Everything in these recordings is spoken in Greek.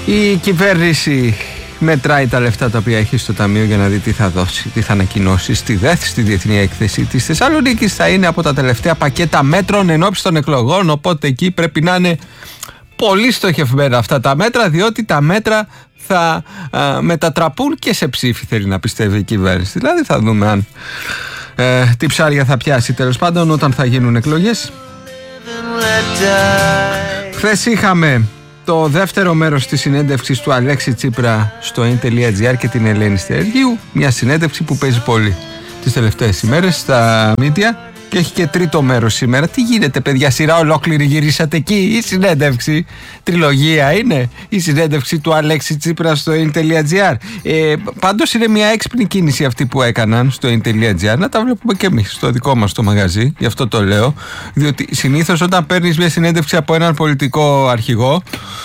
Η κυβέρνηση μετράει τα λεφτά τα οποία έχει στο ταμείο για να δει τι θα δώσει, τι θα ανακοινώσει στη ΔΕΘ, στη Διεθνή Έκθεση της Θεσσαλονίκης. Θα είναι από τα τελευταία πακέτα μέτρων ενόψει των εκλογών, οπότε εκεί πρέπει να είναι πολύ στοχευμένα αυτά τα μέτρα, διότι τα μέτρα θα μετατραπούν και σε ψήφι, θέλει να πιστεύει η κυβέρνηση. Δηλαδή θα δούμε αν τι ψάρια θα πιάσει τέλος πάντων όταν θα γίνουν εκλογές. Χθες είχαμε το δεύτερο μέρος της συνέντευξης του Αλέξη Τσίπρα στο in.gr και την Ελένη Στεργίου. Μια συνέντευξη που παίζει πολύ τις τελευταίες ημέρες στα media και έχει και τρίτο μέρος σήμερα. Τι γίνεται, παιδιά, σειρά ολόκληρη γυρίσατε εκεί? Η συνέντευξη τριλογία είναι η συνέντευξη του Αλέξη Τσίπρα στο in.gr. Πάντως είναι μια έξυπνη κίνηση αυτή που έκαναν στο in.gr. Να τα βλέπουμε και εμείς στο δικό μας το μαγαζί. Γι' αυτό το λέω, διότι συνήθως όταν παίρνεις μια συνέντευξη από έναν πολιτικό αρχηγό,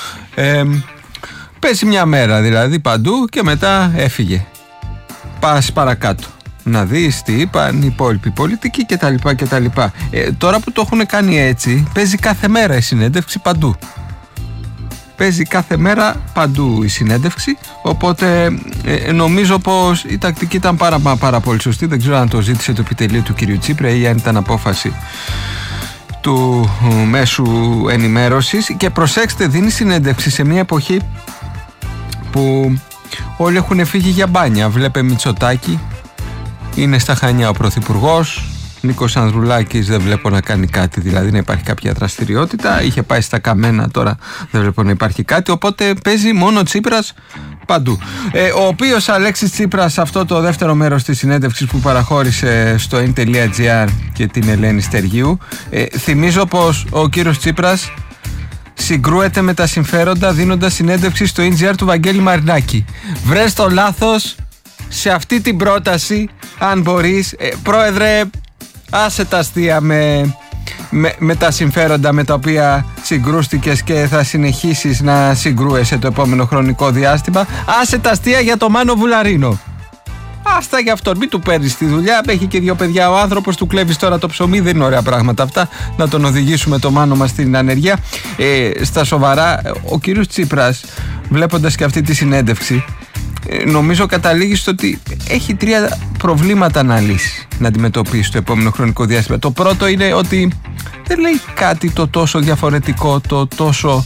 πέσει μια μέρα δηλαδή παντού και μετά έφυγε. Πας παρακάτω να δεις τι είπαν οι υπόλοιποι πολιτικοί κτλ. Τώρα που το έχουν κάνει έτσι, παίζει κάθε μέρα η συνέντευξη παντού. Παίζει κάθε μέρα παντού η συνέντευξη, οπότε νομίζω πως η τακτική ήταν πάρα πολύ σωστή. Δεν ξέρω αν το ζήτησε το επιτελείο του κυρίου Τσίπρα ή αν ήταν απόφαση του μέσου ενημέρωσης. Και προσέξτε, δίνει συνέντευξη σε μια εποχή που όλοι έχουν φύγει για μπάνια. Βλέπε Μητσοτάκη, είναι στα Χανιά ο Πρωθυπουργός. Νίκος Ανδρουλάκης δεν βλέπω να κάνει κάτι, δηλαδή να υπάρχει κάποια δραστηριότητα. Είχε πάει στα Καμένα, τώρα δεν βλέπω να υπάρχει κάτι. Οπότε παίζει μόνο Τσίπρας παντού. Ο οποίος Αλέξης Τσίπρας, αυτό το δεύτερο μέρος της συνέντευξης που παραχώρησε στο in.gr και την Ελένη Στεργίου, θυμίζω πως ο κύριος Τσίπρας συγκρούεται με τα συμφέροντα δίνοντας συνέντευξη στο in.gr του Βαγγέλη Μαρινάκη. Βρες το λάθος σε αυτή την πρόταση, αν μπορείς. Πρόεδρε, άσε τα αστεία με τα συμφέροντα με τα οποία συγκρούστηκες και θα συνεχίσεις να συγκρούεσαι το επόμενο χρονικό διάστημα. Άσε τα αστεία για το Μάνο Βουλαρίνο. Άστα για αυτόν, μην του παίρνεις τη δουλειά. Έχει και δύο παιδιά ο άνθρωπος, του κλέβεις τώρα το ψωμί. Δεν είναι ωραία πράγματα αυτά. Να τον οδηγήσουμε το Μάνο μας στην ανεργία. Στα σοβαρά, ο κύριος Τσίπρας, βλέποντας και αυτή τη συνέντευξη, νομίζω καταλήγει στο ότι έχει τρία προβλήματα να λύσει, να αντιμετωπίσει το επόμενο χρονικό διάστημα. Το πρώτο είναι ότι δεν λέει κάτι το τόσο διαφορετικό, το τόσο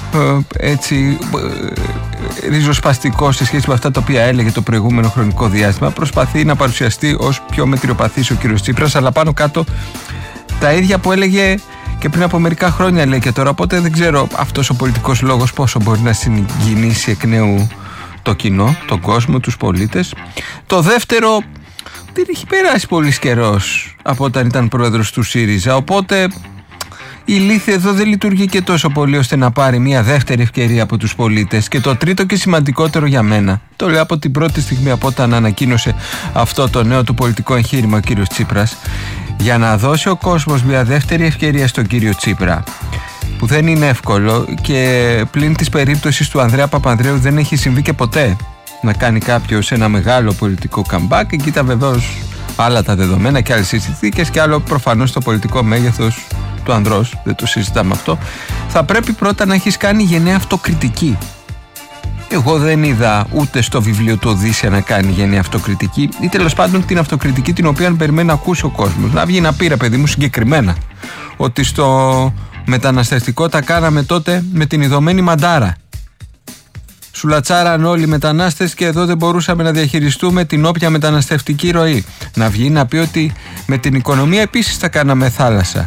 ριζοσπαστικό σε σχέση με αυτά τα οποία έλεγε το προηγούμενο χρονικό διάστημα. Προσπαθεί να παρουσιαστεί ως πιο μετριοπαθής ο κύριος Τσίπρας, αλλά πάνω κάτω τα ίδια που έλεγε και πριν από μερικά χρόνια λέει και τώρα. Οπότε δεν ξέρω αυτός ο πολιτικός λόγος πόσο μπορεί να συγκινήσει εκ νέου το κοινό, τον κόσμο, τους πολίτες. Το δεύτερο, δεν έχει περάσει πολύς καιρός από όταν ήταν πρόεδρος του ΣΥΡΙΖΑ, οπότε η λύθη εδώ δεν λειτουργεί και τόσο πολύ ώστε να πάρει μια δεύτερη ευκαιρία από τους πολίτες. Και το τρίτο και σημαντικότερο για μένα, το λέω από την πρώτη στιγμή, από όταν ανακοίνωσε αυτό το νέο του πολιτικό εγχείρημα ο κύριος Τσίπρας, για να δώσει ο κόσμος μια δεύτερη ευκαιρία στον κύριο Τσίπρα, που δεν είναι εύκολο και πλην της περίπτωσης του Ανδρέα Παπανδρέου δεν έχει συμβεί και ποτέ να κάνει κάποιος ένα μεγάλο πολιτικό comeback. Εκεί ήταν βεβαίως άλλα τα δεδομένα και άλλες συνθήκες και άλλο προφανώς το πολιτικό μέγεθος του ανδρός, δεν το συζητάμε αυτό. Θα πρέπει πρώτα να έχεις κάνει γενναία αυτοκριτική. Εγώ δεν είδα ούτε στο βιβλίο του Οδύσσια να κάνει γενναία αυτοκριτική, ή τέλος πάντων την αυτοκριτική την οποία περιμένει να ακούσει ο κόσμος. Να βγει να πει, ρε παιδί μου, συγκεκριμένα ότι στο μεταναστευτικό τα κάναμε τότε με την ειδωμένη μαντάρα. Σουλατσάραν όλοι οι μετανάστες και εδώ δεν μπορούσαμε να διαχειριστούμε την όποια μεταναστευτική ροή. Να βγει να πει ότι με την οικονομία επίσης τα κάναμε θάλασσα.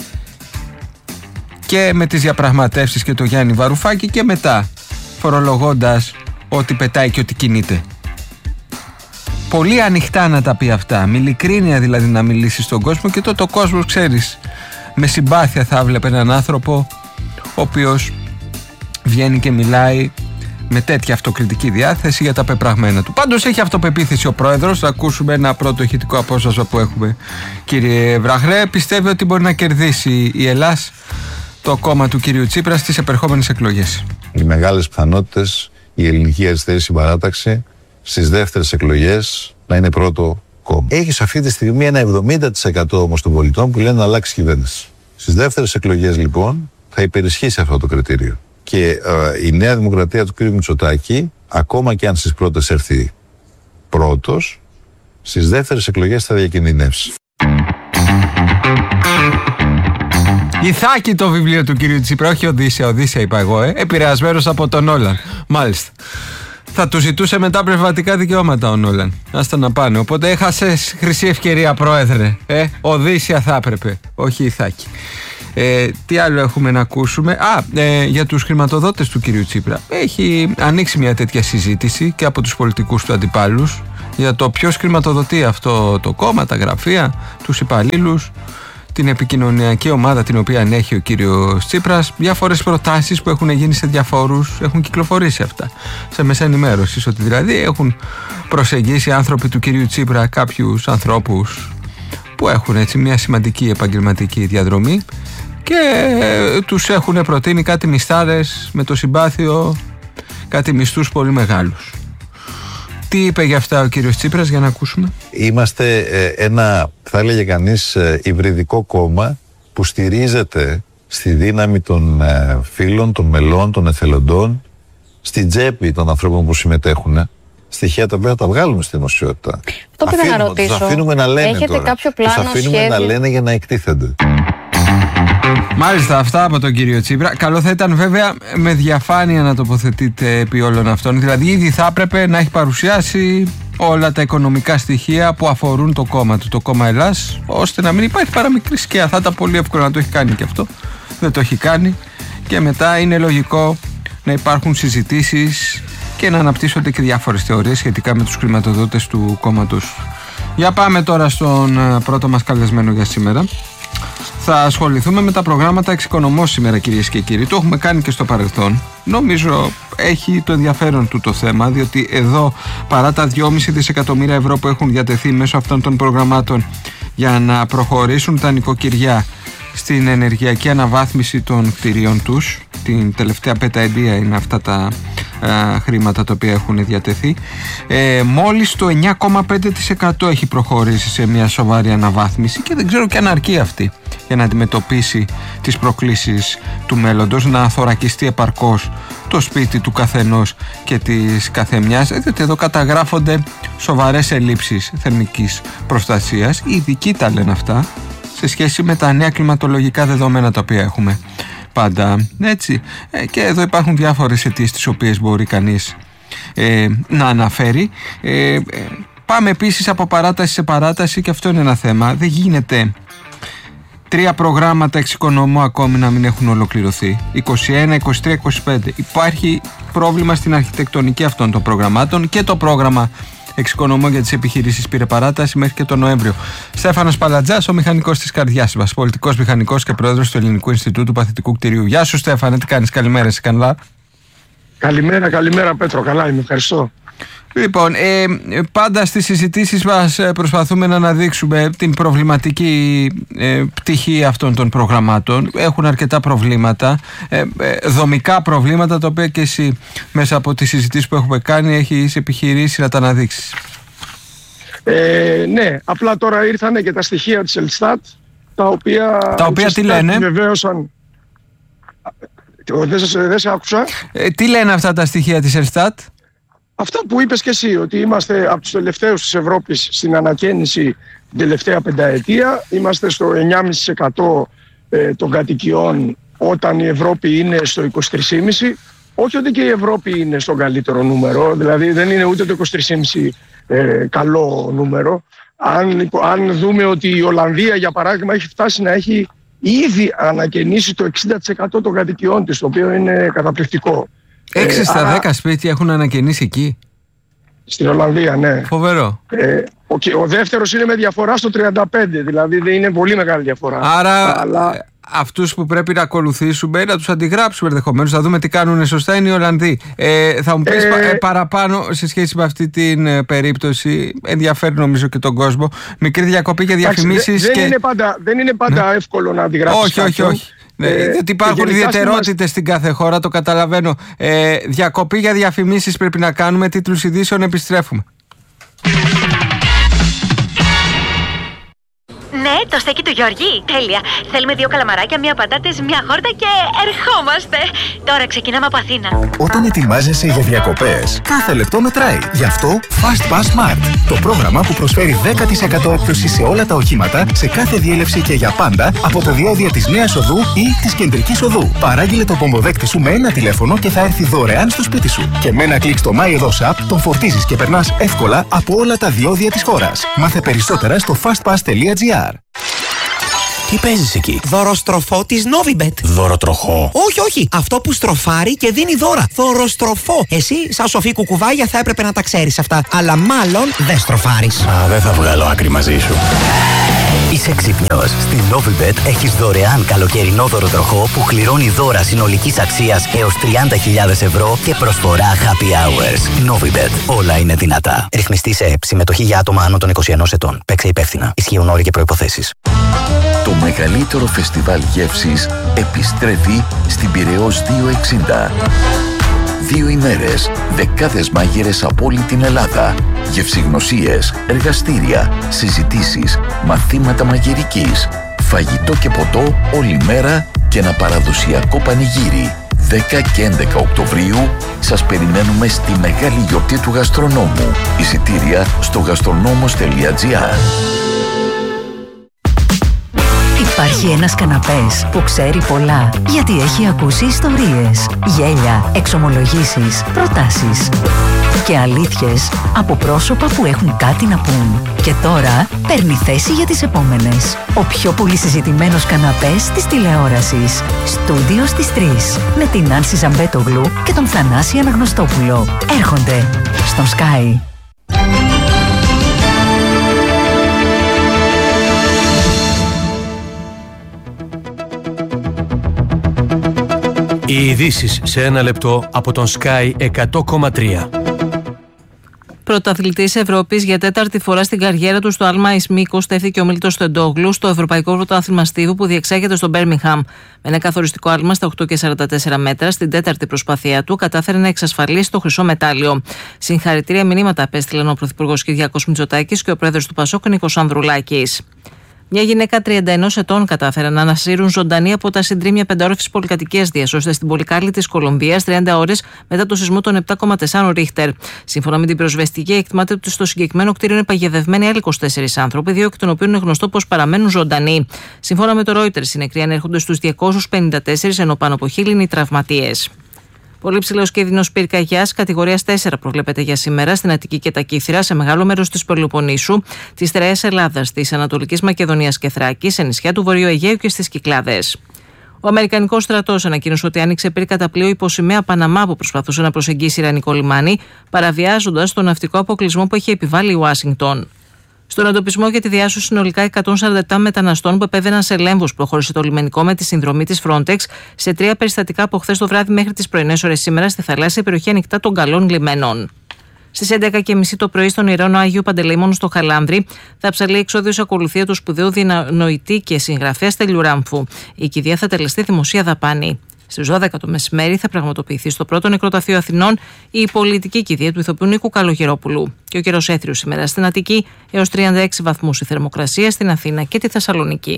Και με τις διαπραγματεύσεις και το Γιάννη Βαρουφάκη και μετά φορολογώντας ό,τι πετάει και ό,τι κινείται. Πολύ ανοιχτά να τα πει αυτά, με ειλικρίνεια δηλαδή να μιλήσει στον κόσμο, και τότε ο κόσμος, ξέρεις, με συμπάθεια θα έβλεπε έναν άνθρωπο ο οποίος βγαίνει και μιλάει με τέτοια αυτοκριτική διάθεση για τα πεπραγμένα του. Πάντως έχει αυτοπεποίθηση ο πρόεδρος. Θα ακούσουμε ένα πρώτο ηχητικό απόσπασμα που έχουμε. Κύριε Βραχρέ, πιστεύει ότι μπορεί να κερδίσει η Ελλάς, το κόμμα του κυρίου Τσίπρα, στις επερχόμενες εκλογές? Οι μεγάλες πιθανότητες η ελληνική αριστερή συμπαράταξη στις δεύτερες εκλογές να είναι πρώτο κόμμα. Έχεις αυτή τη στιγμή ένα 70% όμως των πολιτών που λένε να αλλάξει κυβέρνηση. Στις δεύτερες εκλογές λοιπόν θα υπερισχύσει αυτό το κριτήριο. Και η Νέα Δημοκρατία του κ. Μητσοτάκη, ακόμα και αν στις πρώτες έρθει πρώτος, στις δεύτερες εκλογές θα διακινδυνεύσει. Ιθάκη το βιβλίο του κυρίου Τσίπρα, όχι Οδύσσια είπα εγώ, επηρεασμένος από τον Όλαν. Μάλιστα. Θα του ζητούσε μετά πνευματικά δικαιώματα ο Νόλαν. Άστα να πάνε. Οπότε έχασες χρυσή ευκαιρία, πρόεδρε. Οδύσσια θα έπρεπε, όχι Ιθάκη. Τι άλλο έχουμε να ακούσουμε? Για τους χρηματοδότες του κυρίου Τσίπρα. Έχει ανοίξει μια τέτοια συζήτηση και από τους πολιτικούς του αντιπάλους για το ποιος χρηματοδοτεί αυτό το κόμμα, τα γραφεία, τους υπαλλήλους, την επικοινωνιακή ομάδα την οποία ανέχει ο κύριος Τσίπρας. Διάφορες προτάσεις που έχουν γίνει σε διαφόρους, έχουν κυκλοφορήσει αυτά σε μέσα ενημέρωσης, ότι δηλαδή έχουν προσεγγίσει άνθρωποι του κυρίου Τσίπρα κάποιους ανθρώπους που έχουν έτσι μια σημαντική επαγγελματική διαδρομή και τους έχουν προτείνει κάτι μισθάδες με το συμπάθειο, κάτι μισθούς πολύ μεγάλους. Τι είπε για αυτά ο κύριος Τσίπρας, για να ακούσουμε? Είμαστε ένα, θα έλεγε κανείς, υβριδικό κόμμα που στηρίζεται στη δύναμη των φίλων, των μελών, των εθελοντών, στην τσέπη των ανθρώπων που συμμετέχουν. Στοιχεία τα οποία θα τα βγάλουμε στη δημοσιότητα. Αυτό πήγα να ρωτήσω. Τους αφήνουμε να λένε. Έχετε τώρα. κάποιο πλάνο, τους αφήνουμε σχέδιο? να λένε για να εκτίθενται. Μάλιστα, αυτά από τον κύριο Τσίπρα. Καλό θα ήταν βέβαια με διαφάνεια να τοποθετείτε επί όλων αυτών. Δηλαδή, ήδη θα έπρεπε να έχει παρουσιάσει όλα τα οικονομικά στοιχεία που αφορούν το κόμμα του, το κόμμα Ελλάς, ώστε να μην υπάρχει παραμικρή σκιά. Θα ήταν πολύ εύκολο να το έχει κάνει και αυτό. Δεν το έχει κάνει. Και μετά είναι λογικό να υπάρχουν συζητήσεις και να αναπτύσσονται και διάφορες θεωρίες σχετικά με τους χρηματοδότες του κόμματος. Για πάμε τώρα στον πρώτο μας καλεσμένο για σήμερα. Θα ασχοληθούμε με τα προγράμματα εξοικονομώ σήμερα, κυρίες και κύριοι. Το έχουμε κάνει και στο παρελθόν. Νομίζω έχει το ενδιαφέρον του το θέμα, διότι εδώ παρά τα 2,5 δισεκατομμύρια ευρώ που έχουν διατεθεί μέσω αυτών των προγραμμάτων για να προχωρήσουν τα νοικοκυριά στην ενεργειακή αναβάθμιση των κτηρίων τους, την τελευταία πενταετία είναι αυτά τα χρήματα τα οποία έχουν διατεθεί, μόλις το 9,5% έχει προχωρήσει σε μια σοβαρή αναβάθμιση και δεν ξέρω και αν αρκεί αυτή για να αντιμετωπίσει τις προκλήσεις του μέλλοντος, να θωρακιστεί επαρκώς το σπίτι του καθενός και της καθεμιάς, διότι εδώ καταγράφονται σοβαρές ελλείψεις θερμικής προστασίας. Οι ειδικοί τα λένε αυτά σε σχέση με τα νέα κλιματολογικά δεδομένα τα οποία έχουμε πάντα, έτσι. Και εδώ υπάρχουν διάφορες αιτίες τις οποίες μπορεί κανείς να αναφέρει. Πάμε επίσης από παράταση σε παράταση και αυτό είναι ένα θέμα. Δεν γίνεται 3 προγράμματα εξοικονομώ ακόμη να μην έχουν ολοκληρωθεί. 21, 23, 25. Υπάρχει πρόβλημα στην αρχιτεκτονική αυτών των προγραμμάτων και το πρόγραμμα εξοικονομώ για τις επιχειρήσεις πήρε παράταση μέχρι και τον Νοέμβριο. Στέφανος Παλατζάς, ο μηχανικός της καρδιάς μας, πολιτικός μηχανικός και πρόεδρος του Ελληνικού Ινστιτούτου Παθητικού Κτηρίου. Γεια σου, Στέφανε, τι κάνεις? Καλημέρα, είσαι καλά? Καλημέρα Πέτρο, καλά είμαι, ευχαριστώ. Λοιπόν, πάντα στις συζητήσεις μας προσπαθούμε να αναδείξουμε την προβληματική πτυχή αυτών των προγραμμάτων. Έχουν αρκετά προβλήματα, δομικά προβλήματα, τα οποία και εσύ μέσα από τις συζητήσεις που έχουμε κάνει έχεις επιχειρήσει να τα αναδείξεις. Ναι, απλά τώρα ήρθανε και τα στοιχεία της Ελστάτ, τα οποία τι λένε? Βεβαίωσαν. Δεν σε άκουσα. Τι λένε αυτά τα στοιχεία της Ελστάτ? Αυτά που είπες και εσύ, ότι είμαστε από τους τελευταίους της Ευρώπης στην ανακαίνιση την τελευταία πενταετία. Είμαστε στο 9,5% των κατοικιών, όταν η Ευρώπη είναι στο 23,5%. Όχι ότι και η Ευρώπη είναι στο καλύτερο νούμερο, δηλαδή δεν είναι ούτε το 23,5% καλό νούμερο. Αν δούμε ότι η Ολλανδία, για παράδειγμα, έχει φτάσει να έχει ήδη ανακαινήσει το 60% των κατοικιών της, το οποίο είναι καταπληκτικό. 6 στα 10 σπίτια έχουν ανακαινήσει εκεί. Στην Ολλανδία, ναι. Φοβερό. Ο δεύτερος είναι με διαφορά στο 35, δηλαδή δεν είναι πολύ μεγάλη διαφορά. Άρα αυτούς που πρέπει να ακολουθήσουμε, να τους αντιγράψουμε ενδεχομένως, θα δούμε τι κάνουν σωστά, είναι οι Ολλανδοί. Θα μου πεις παραπάνω σε σχέση με αυτή την περίπτωση, ενδιαφέρει νομίζω και τον κόσμο. Μικρή διακοπή και διαφημίσεις. Δεν είναι πάντα εύκολο να αντιγράψεις. Όχι. Γιατί υπάρχουν ιδιαιτερότητες στην κάθε χώρα, το καταλαβαίνω. Διακοπή για διαφημίσεις πρέπει να κάνουμε, τίτλους ειδήσεων, επιστρέφουμε. Ναι, το στέκι του Γιώργη. Τέλεια. Θέλουμε 2 καλαμαράκια, 1 πατάτες, 1 χόρτα και ερχόμαστε. Τώρα ξεκινάμε από Αθήνα. Όταν ετοιμάζεσαι για διακοπές, κάθε λεπτό μετράει. Γι' αυτό Fast Pass Smart. Το πρόγραμμα που προσφέρει 10% έκπτωση σε όλα τα οχήματα, σε κάθε διέλευση και για πάντα από τα διόδια της Νέας Οδού ή της Κεντρικής Οδού. Παράγγειλε το πομποδέκτη σου με ένα τηλέφωνο και θα έρθει δωρεάν στο σπίτι σου. Και με ένα κλικ στο MyEdos App τον φορτίζεις και περνάς εύκολα από όλα τα διόδια της χώρας. Μάθε περισσότερα στο fastpass.gr. Τι παίζεις εκεί? Δωροστροφό της Novibet. Δωροτροχό? Όχι. Αυτό που στροφάρει και δίνει δώρα. Δωροστροφό. Εσύ, σαν σοφή κουκουβάγια, θα έπρεπε να τα ξέρεις αυτά. Αλλά μάλλον δεν στροφάρεις. Δεν θα βγάλω άκρη μαζί σου. Είσαι ξυπνιός. Στην Novibet έχεις δωρεάν καλοκαιρινό δωροτροχό που κληρώνει δώρα συνολικής αξίας έως 30.000 ευρώ και προσφορά happy hours. Novibet. Όλα είναι δυνατά. Ρυθμιστή σε ΕΠ. Συμμετοχή για άτομα άνω των 21 ετών. Παίξε υπεύθυνα. Ισχύουν όροι και προϋποθέσεις. Το μεγαλύτερο φεστιβάλ γεύσης επιστρέφει στην Πειραιώς 260. 2 ημέρες, δεκάδες μάγειρες από όλη την Ελλάδα, γευσηγνωσίες, εργαστήρια, συζητήσεις, μαθήματα μαγειρικής, φαγητό και ποτό όλη μέρα και ένα παραδοσιακό πανηγύρι. 10 και 11 Οκτωβρίου σας περιμένουμε στη μεγάλη γιορτή του γαστρονόμου. Εισιτήρια στο gastronomos.gr. Υπάρχει ένας καναπές που ξέρει πολλά, γιατί έχει ακούσει ιστορίες, γέλια, εξομολογήσεις, προτάσεις και αλήθειες από πρόσωπα που έχουν κάτι να πούν. Και τώρα παίρνει θέση για τις επόμενες. Ο πιο πολύ συζητημένος καναπές της τηλεόρασης. Στούντιο στις 3. Με την Άνση Ζαμπέτογλου και τον Θανάση Αναγνωστόπουλο. Έρχονται στον Sky. Οι ειδήσεις σε 1 λεπτό από τον Sky 100,3. Πρωταθλητής Ευρώπης για 4η φορά στην καριέρα του στο άλμα εις μήκος στέφθηκε ο Μίλτος Τεντόγλου στο Ευρωπαϊκό Πρωτάθλημα Στίβου που διεξάγεται στο Μπέρμιγχαμ. Με ένα καθοριστικό άλμα στα 8,44 μέτρα, στην 4η προσπάθειά του, κατάφερε να εξασφαλίσει το χρυσό μετάλλιο. Συγχαρητήρια μηνύματα απέστειλαν ο Πρωθυπουργός Κυριάκος Μητσοτάκης και ο Πρόεδρος του Πασόκ Νίκος Ανδρουλάκης. Μια γυναίκα 31 ετών κατάφερε να ανασύρουν ζωντανή από τα συντρίμμια πενταόροφης πολυκατοικίας διασώστε στην πολυκάλη της Κολομβίας 30 ώρες μετά το σεισμό των 7,4 Ρίχτερ. Σύμφωνα με την πυροσβεστική, εκτιμάται ότι στο συγκεκριμένο κτίριο είναι παγιδευμένοι άλλοι 24 άνθρωποι, 2 εκ των οποίων είναι γνωστό πως παραμένουν ζωντανοί. Σύμφωνα με το Reuters, οι νεκροί ανέρχονται στους 254, ενώ πάνω από 1.000 είναι οι τραυματίες. Πολύ ψηλός κίνδυνος πυρκαγιάς κατηγορίας 4 προβλέπεται για σήμερα στην Αττική και τα Κύθυρα, σε μεγάλο μέρος της Πελοποννήσου, της Στερεάς Ελλάδας, της Ανατολικής Μακεδονίας και Θράκης, σε νησιά του Βορείου Αιγαίου και στις Κυκλάδες. Ο Αμερικανικός στρατός ανακοίνωσε ότι άνοιξε πυρ κατά πλοίο υπό σημαία Παναμά που προσπαθούσε να προσεγγίσει Ιρανικό λιμάνι, παραβιάζοντας τον ναυτικό αποκλεισμό που είχε επιβάλει η Ουάσιγκτον. Στον εντοπισμό για τη διάσωση συνολικά 147 μεταναστών που επέβαιναν σε Λέμβους, προχώρησε το λιμενικό με τη συνδρομή της Frontex σε 3 περιστατικά από χθες το βράδυ μέχρι τις πρωινές ώρες σήμερα στη θαλάσσια περιοχή ανοιχτά των Καλών Λιμένων. Στις 11.30 το πρωί στον Ηρώνο Άγιο Παντελεήμονου στο Χαλάνδρη θα ψαλεί εξόδιος ακολουθία του σπουδαίου διανοητή και συγγραφέα Στέλιου Ράμφου. Η κηδεία θα τελεστεί δημοσία δαπάνη. Στις 12 το μεσημέρι θα πραγματοποιηθεί στο πρώτο νεκροταφείο Αθηνών η πολιτική κηδεία του ηθοποιού Νίκου Καλογερόπουλου. Και ο καιρός έθριος σήμερα στην Αττική, έως 36 βαθμούς η θερμοκρασία στην Αθήνα και τη Θεσσαλονίκη.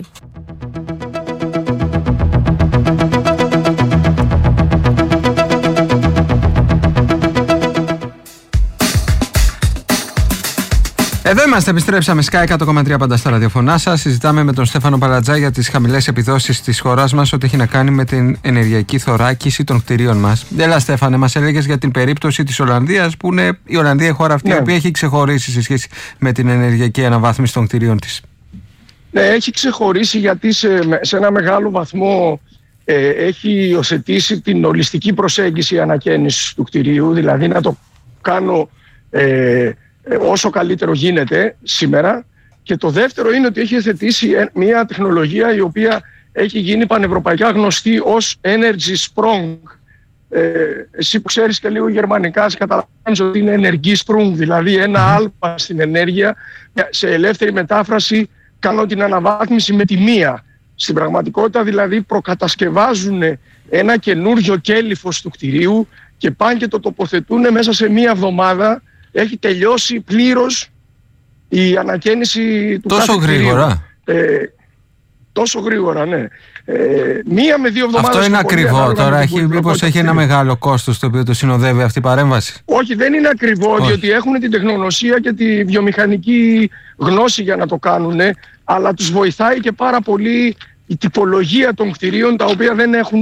Εδώ είμαστε, επιστρέψαμε. Sky 100,3 πάντα στα ραδιοφωνά σας. Συζητάμε με τον Στέφανο Παρατζά για τις χαμηλές επιδόσεις της χώρας μας, ό,τι έχει να κάνει με την ενεργειακή θωράκιση των κτηρίων μας. Έλα, Στέφανε, μας έλεγες για την περίπτωση της Ολλανδίας, που είναι η Ολλανδία η χώρα αυτή, η οποία έχει ξεχωρίσει σε σχέση με την ενεργειακή αναβάθμιση των κτηρίων της. Ναι, έχει ξεχωρίσει γιατί σε ένα μεγάλο βαθμό έχει υιοθετήσει την ολιστική προσέγγιση ανακαίνησης του κτηρίου, δηλαδή να το κάνω όσο καλύτερο γίνεται σήμερα. Και το δεύτερο είναι ότι έχει υιοθετήσει μια τεχνολογία η οποία έχει γίνει πανευρωπαϊκά γνωστή ως Energy Sprung. Εσύ που ξέρεις και λίγο γερμανικά, καταλαβαίνεις ότι είναι ενεργή sprung, δηλαδή ένα άλμα στην ενέργεια. Σε ελεύθερη μετάφραση, κάνω την αναβάθμιση με τη μία. Στην πραγματικότητα δηλαδή προκατασκευάζουν ένα καινούριο κέλυφος του κτηρίου και πάνε και το τοποθετούν μέσα σε μία εβδομάδα. Έχει τελειώσει πλήρως η ανακαίνιση του τόσο κάθε γρήγορα κτηρίου. Τόσο γρήγορα, ναι. 1 με 2 εβδομάδες. Αυτό είναι ακριβό τώρα, μήπως έχει ένα μεγάλο κόστος το οποίο το συνοδεύει αυτή η παρέμβαση? Όχι, δεν είναι ακριβό, διότι έχουν την τεχνογνωσία και τη βιομηχανική γνώση για να το κάνουν, αλλά τους βοηθάει και πάρα πολύ η τυπολογία των κτηρίων, τα οποία δεν έχουν,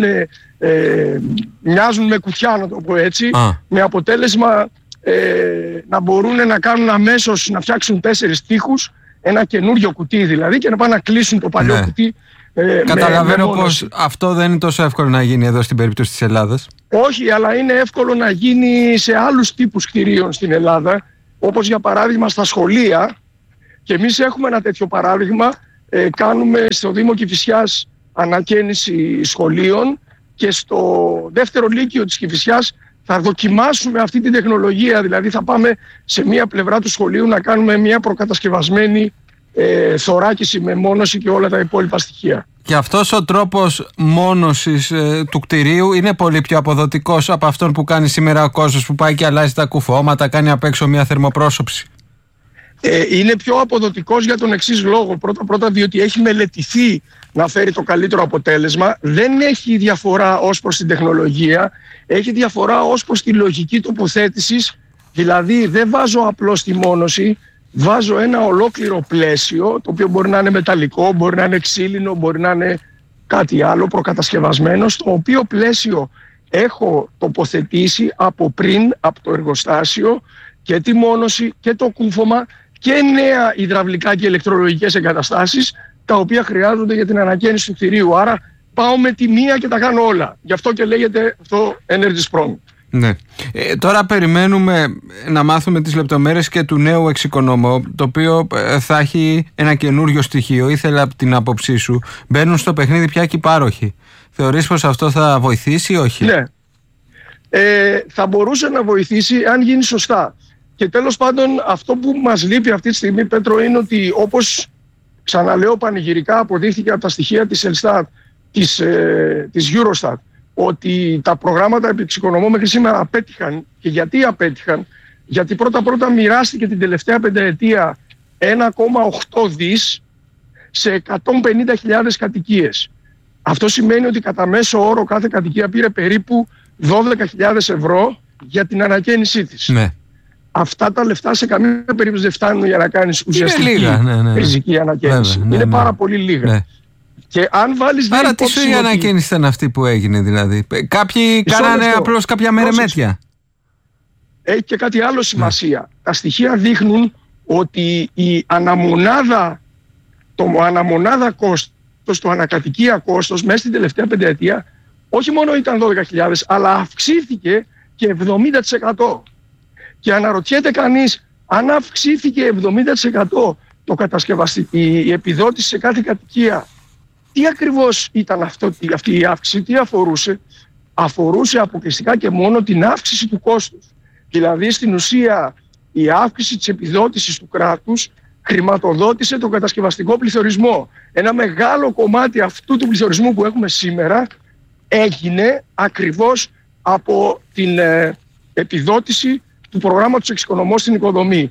μοιάζουν με κουτιά, να το πω έτσι, με αποτέλεσμα να μπορούν να κάνουν αμέσως, να φτιάξουν 4 τοίχους, ένα καινούριο κουτί δηλαδή, και να πάνε να κλείσουν το παλιό κουτί. Καταλαβαίνω πως αυτό δεν είναι τόσο εύκολο να γίνει εδώ στην περίπτωση της Ελλάδας. Όχι, αλλά είναι εύκολο να γίνει σε άλλους τύπους κτηρίων στην Ελλάδα, όπως για παράδειγμα στα σχολεία. Και εμείς έχουμε ένα τέτοιο παράδειγμα. Κάνουμε στο Δήμο Κηφισιάς ανακαίνιση σχολείων, και στο δεύτερο λύκειο της Κηφισιάς θα δοκιμάσουμε αυτή την τεχνολογία. Δηλαδή θα πάμε σε μία πλευρά του σχολείου να κάνουμε μία προκατασκευασμένη θωράκιση με μόνωση και όλα τα υπόλοιπα στοιχεία. Και αυτός ο τρόπος μόνωσης του κτηρίου είναι πολύ πιο αποδοτικός από αυτόν που κάνει σήμερα ο κόσμος, που πάει και αλλάζει τα κουφώματα, κάνει απ' έξω μια θερμοπρόσωψη? Είναι πιο αποδοτικός για τον εξής λόγο. Πρώτα διότι έχει μελετηθεί να φέρει το καλύτερο αποτέλεσμα. Δεν έχει διαφορά ως προς την τεχνολογία, έχει διαφορά ως προς τη λογική τοποθέτησης. Δηλαδή δεν βάζω απλώς τη μόνωση, βάζω ένα ολόκληρο πλαίσιο, το οποίο μπορεί να είναι μεταλλικό, μπορεί να είναι ξύλινο, μπορεί να είναι κάτι άλλο προκατασκευασμένο, στο οποίο πλαίσιο έχω τοποθετήσει από πριν, από το εργοστάσιο, και τη μόνωση και το κούφωμα και νέα υδραυλικά και ηλεκτρολογικές εγκαταστάσεις, τα οποία χρειάζονται για την ανακαίνιση του κτηρίου. Άρα πάω με τη μία και τα κάνω όλα. Γι' αυτό και λέγεται αυτό Energy Sprong. Ναι. Τώρα περιμένουμε να μάθουμε τις λεπτομέρειες και του νέου εξοικονόμου, το οποίο θα έχει ένα καινούριο στοιχείο. Ήθελα από την άποψή σου, μπαίνουν στο παιχνίδι πια και οι πάροχοι. Θεωρείς πως αυτό θα βοηθήσει ή όχι? Ναι. Θα μπορούσε να βοηθήσει αν γίνει σωστά. Και τέλος πάντων, αυτό που μας λείπει αυτή τη στιγμή, Πέτρο, είναι ότι, όπως ξαναλέω πανηγυρικά, αποδείχθηκε από τα στοιχεία της Ελστάτ, της Eurostat, ότι τα προγράμματα εξοικονομώ μέχρι σήμερα απέτυχαν. Και γιατί απέτυχαν? Γιατί πρώτα μοιράστηκε την τελευταία πενταετία 1,8 δις σε 150.000 κατοικίες. Αυτό σημαίνει ότι κατά μέσο όρο κάθε κατοικία πήρε περίπου 12.000 ευρώ για την ανακαίνισή της. Ναι. Αυτά τα λεφτά σε καμία περίπτωση δεν φτάνουν για να κάνεις ουσιαστική ριζική ανακαίνιση. Είναι πάρα πολύ λίγα. Ναι. Και αν βάλεις... Άρα τι σου η ανακαίνιση ήταν αυτή που έγινε δηλαδή? Κάποιοι κάνανε απλώς κάποια μερεμέτια. Έχει και κάτι άλλο σημασία. Τα στοιχεία δείχνουν ότι η αναμονάδα κόστος, το ανακατοικία κόστος μέσα στην τελευταία πενταετία όχι μόνο ήταν 12.000, αλλά αυξήθηκε και 70%. Και αναρωτιέται κανείς, αν αυξήθηκε 70% η επιδότηση σε κάθε κατοικία, τι ακριβώς ήταν αυτή η αύξηση, τι αφορούσε? Αφορούσε αποκλειστικά και μόνο την αύξηση του κόστους. Δηλαδή στην ουσία η αύξηση της επιδότησης του κράτους χρηματοδότησε τον κατασκευαστικό πληθωρισμό. Ένα μεγάλο κομμάτι αυτού του πληθωρισμού που έχουμε σήμερα έγινε ακριβώς από την επιδότηση του προγράμματος εξοικονομώ στην οικοδομή.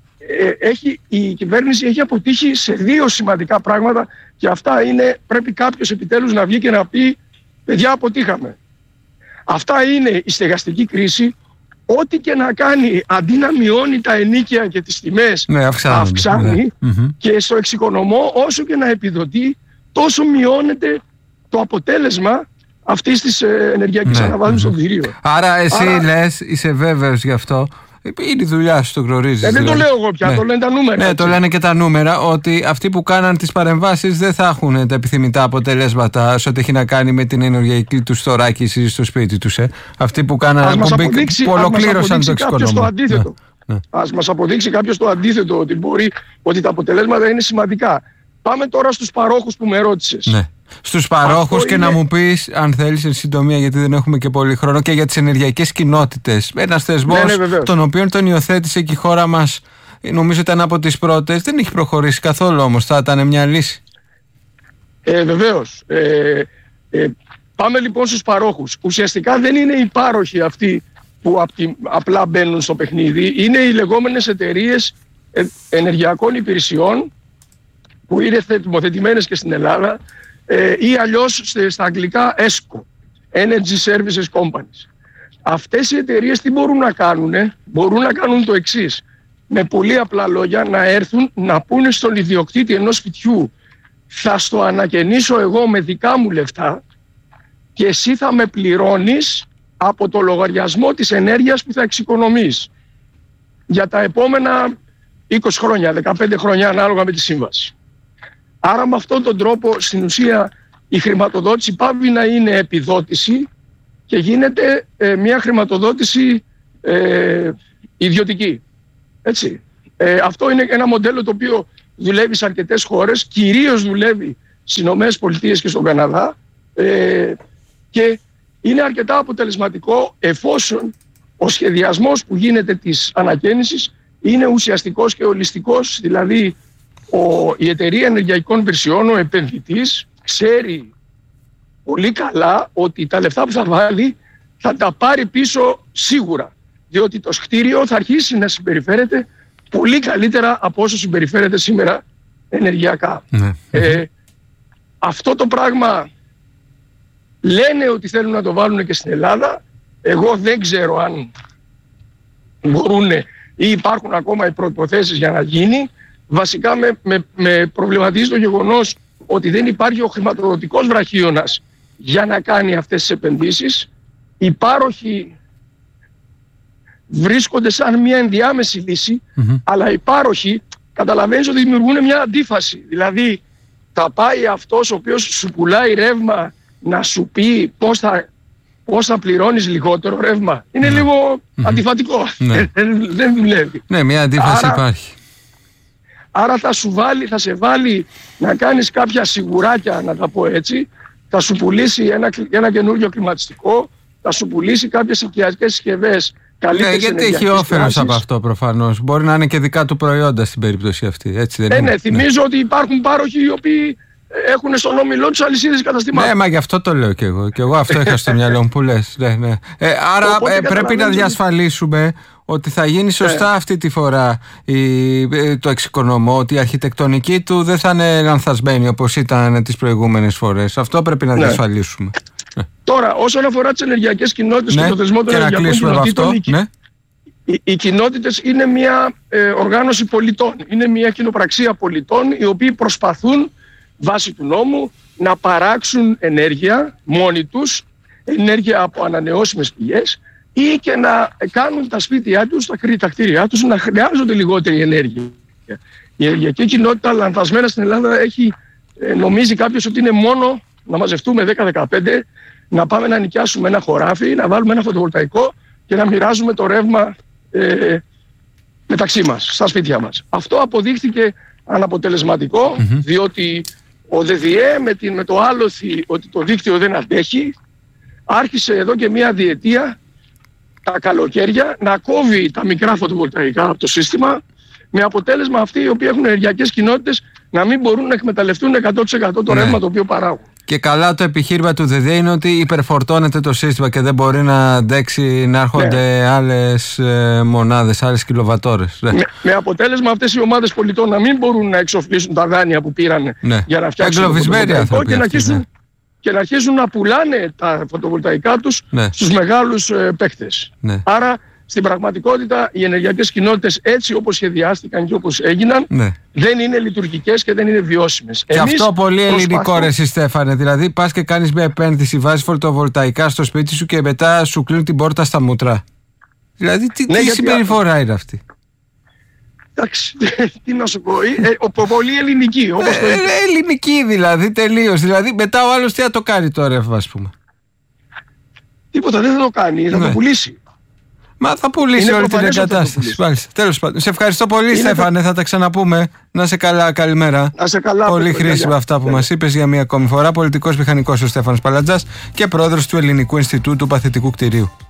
Η κυβέρνηση έχει αποτύχει σε 2 σημαντικά πράγματα, και αυτά είναι, πρέπει κάποιος επιτέλους να βγει και να πει, παιδιά, αποτύχαμε. Αυτά είναι η στεγαστική κρίση. Ό,τι και να κάνει, αντί να μειώνει τα ενίκια και τις τιμές, αυξάνει. Και στο εξοικονομώ, όσο και να επιδοτεί, τόσο μειώνεται το αποτέλεσμα αυτής της ενεργειακής αναβάθμισης των κτηρίων. Άρα εσύ λες, είσαι βέβαιος γι' αυτό? Είναι η δουλειά σου, το γνωρίζεις. Δεν το λέω εγώ πια, το λένε τα νούμερα. Ναι, το λένε και τα νούμερα, ότι αυτοί που κάναν τις παρεμβάσεις δεν θα έχουν τα επιθυμητά αποτελέσματα σε ό,τι έχει να κάνει με την ενεργειακή τους θωράκιση στο σπίτι τους. Αυτοί που κάναν, που ολοκλήρωσαν το εξοικονόμο. Ας μας αποδείξει κάποιος το αντίθετο, ότι τα αποτελέσματα είναι σημαντικά. Πάμε τώρα στους παρόχους που με ρώτησες. Ναι. Στους παρόχους και να μου πεις, αν θέλεις, εν συντομία, γιατί δεν έχουμε και πολύ χρόνο, και για τις ενεργειακές κοινότητες. Ένας θεσμός, τον οποίον τον υιοθέτησε και η χώρα μας, νομίζω ήταν από τις πρώτες, δεν έχει προχωρήσει καθόλου, όμως θα ήταν μια λύση. Βεβαίως. Πάμε λοιπόν στους παρόχους. Ουσιαστικά δεν είναι οι πάροχοι αυτοί που απλά μπαίνουν στο παιχνίδι, είναι οι λεγόμενες εταιρείες ενεργειακών υπηρεσιών, που είναι τιμωθετημένες και στην Ελλάδα, ή αλλιώς στα αγγλικά ESCO, Energy Services Companies. Αυτές οι εταιρείες τι μπορούν να κάνουν? Μπορούν να κάνουν το εξής. Με πολύ απλά λόγια, να έρθουν να πούνε στον ιδιοκτήτη ενός σπιτιού, θα στο ανακαινήσω εγώ με δικά μου λεφτά και εσύ θα με πληρώνεις από το λογαριασμό της ενέργειας που θα εξοικονομείς για τα επόμενα 20 χρόνια, 15 χρόνια, ανάλογα με τη σύμβαση. Άρα με αυτόν τον τρόπο στην ουσία η χρηματοδότηση πάβει να είναι επιδότηση και γίνεται μια χρηματοδότηση ιδιωτική. Έτσι. Αυτό είναι ένα μοντέλο το οποίο δουλεύει σε αρκετές χώρες, κυρίως δουλεύει στις ΗΠΑ και στον Καναδά, και είναι αρκετά αποτελεσματικό εφόσον ο σχεδιασμός που γίνεται της ανακαίνησης είναι ουσιαστικός και ολιστικός, δηλαδή η εταιρεία ενεργειακών υπηρεσιών, ο επενδυτής, ξέρει πολύ καλά ότι τα λεφτά που θα βάλει θα τα πάρει πίσω σίγουρα, διότι το κτίριο θα αρχίσει να συμπεριφέρεται πολύ καλύτερα από όσο συμπεριφέρεται σήμερα ενεργειακά. Αυτό το πράγμα λένε ότι θέλουν να το βάλουν και στην Ελλάδα. Εγώ δεν ξέρω αν μπορούν ή υπάρχουν ακόμα οι προϋποθέσεις για να γίνει. Βασικά με προβληματίζει το γεγονός ότι δεν υπάρχει ο χρηματοδοτικός βραχίωνας για να κάνει αυτές τις επενδύσεις. Οι πάροχοι βρίσκονται σαν μια ενδιάμεση λύση, αλλά οι πάροχοι καταλαβαίνεις ότι δημιουργούν μια αντίφαση. Δηλαδή θα πάει αυτός ο οποίος σου πουλάει ρεύμα να σου πει πώς θα πληρώνεις λιγότερο ρεύμα. Είναι λίγο αντιφατικό. Δεν δουλεύει. Ναι, μια αντίφαση υπάρχει. Άρα θα σε βάλει να κάνεις κάποια σιγουράκια, να τα πω έτσι, θα σου πουλήσει ένα καινούργιο κλιματιστικό, θα σου πουλήσει κάποιες οικιακές συσκευές. Ναι, γιατί έχει όφελος από αυτό προφανώς. Μπορεί να είναι και δικά του προϊόντα στην περίπτωση αυτή. Έτσι δεν είναι? Ναι, θυμίζω ότι υπάρχουν πάροχοι οι οποίοι έχουν στον όμιλό τους αλυσίδες καταστημάτων. Ναι, μα γι' αυτό το λέω και εγώ. Και εγώ αυτό είχα στο μυαλό μου που λες. Ναι. Άρα πρέπει να διασφαλίσουμε ότι θα γίνει σωστά αυτή τη φορά το εξοικονομώ, ότι η αρχιτεκτονική του δεν θα είναι λανθασμένη όπως ήταν τις προηγούμενες φορές. Αυτό πρέπει να διασφαλίσουμε. Τώρα, όσον αφορά τις ενεργειακές κοινότητες και το θεσμό των ενεργειακών κοινοτήτων, οι κοινότητες είναι μια οργάνωση πολιτών. Είναι μια κοινοπραξία πολιτών οι οποίοι προσπαθούν βάσει του νόμου να παράξουν ενέργεια μόνοι τους, ενέργεια από ανανεώσιμες πηγές, ή και να κάνουν τα σπίτια τους, τα κτίρια τους να χρειάζονται λιγότερη ενέργεια. Η ενεργειακή κοινότητα λανθασμένα στην Ελλάδα νομίζει κάποιος ότι είναι μόνο να μαζευτούμε 10-15, να πάμε να νοικιάσουμε ένα χωράφι, να βάλουμε ένα φωτοβολταϊκό και να μοιράζουμε το ρεύμα μεταξύ μας, στα σπίτια μας. Αυτό αποδείχθηκε αναποτελεσματικό, διότι ο ΔΔΕ με το άλοθη ότι το δίκτυο δεν αντέχει, άρχισε εδώ και μία διετία τα καλοκαίρια να κόβει τα μικρά φωτοβολταϊκά από το σύστημα, με αποτέλεσμα αυτοί οι οποίοι έχουν ενεργειακές κοινότητες να μην μπορούν να εκμεταλλευτούν 100% το ρεύμα το οποίο παράγουν. Και καλά το επιχείρημα του ΔΔΕ είναι ότι υπερφορτώνεται το σύστημα και δεν μπορεί να αντέξει να έρχονται άλλες μονάδες, άλλες κιλοβατόρες. Με αποτέλεσμα αυτές οι ομάδες πολιτών να μην μπορούν να εξοφλήσουν τα δάνεια που πήραν για να φτιάξουν το φωτοβολταϊκό και να αρχίσουν να πουλάνε τα φωτοβολταϊκά τους στους μεγάλους παίκτες. Άρα στην πραγματικότητα οι ενεργειακές κοινότητες έτσι όπως σχεδιάστηκαν και όπως έγιναν δεν είναι λειτουργικές και δεν είναι βιώσιμες. Και αυτό πολύ ελληνικό ρε εσύ Στέφανε. Δηλαδή πας και κάνεις μια επένδυση, βάζεις φωτοβολταϊκά στο σπίτι σου και μετά σου κλείνουν την πόρτα στα μούτρα. Δηλαδή τι συμπεριφορά είναι αυτή? Εντάξει, τι να σου πω, πολύ ελληνική. Ελληνική δηλαδή, τελείως. Δηλαδή μετά ο άλλος τι θα το κάνει το ρεύμα, ας πούμε? Τίποτα, δεν θα το κάνει, θα το πουλήσει. Μα θα πουλήσει όλη την εγκατάσταση. Τέλος πάντων. Σε ευχαριστώ πολύ, Στέφανε. Θα τα ξαναπούμε. Να είσαι καλά, καλημέρα. Να είσαι καλά. Πολύ χρήσιμα αυτά που μας είπες για μία ακόμη φορά. Πολιτικός μηχανικός ο Στέφανος Παλατζάς και πρόεδρος του Ελληνικού Ινστιτούτου Παθητικού Κτηρίου.